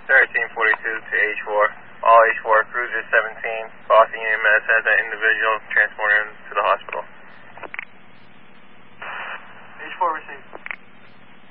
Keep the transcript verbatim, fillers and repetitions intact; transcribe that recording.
thirteen forty-two to H four. All H four, Cruiser seventeen, Boston E M S has that individual transporting him to the hospital.